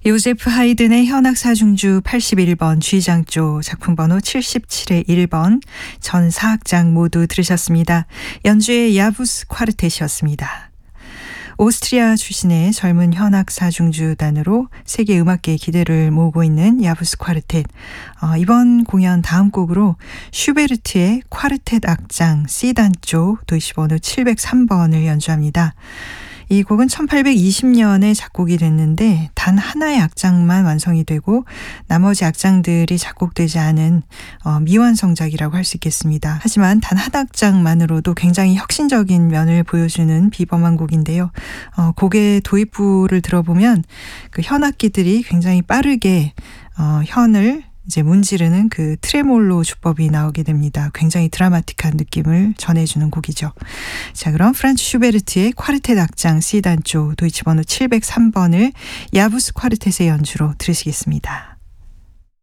요제프 하이든의 현악사중주 81번 G장조 작품번호 77의 1번 전 4악장 모두 들으셨습니다. 연주의 야부스 콰르텟이었습니다. 오스트리아 출신의 젊은 현악사중주단으로 세계 음악계의 기대를 모으고 있는 야부스 콰르텟. 이번 공연 다음 곡으로 슈베르트의 콰르텟 악장 C단조 도이치번호 703번을 연주합니다. 이 곡은 1820년에 작곡이 됐는데 단 하나의 악장만 완성이 되고 나머지 악장들이 작곡되지 않은 미완성작이라고 할 수 있겠습니다. 하지만 단 한 악장만으로도 굉장히 혁신적인 면을 보여주는 비범한 곡인데요. 곡의 도입부를 들어보면 그 현악기들이 굉장히 빠르게 현을 이제 문지르는 그 트레몰로 주법이 나오게 됩니다. 굉장히 드라마틱한 느낌을 전해주는 곡이죠. 자, 그럼 프란츠 슈베르트의 콰르텟 악장 C단조 도이치번호 703번을 야부스 콰르텟의 연주로 들으시겠습니다.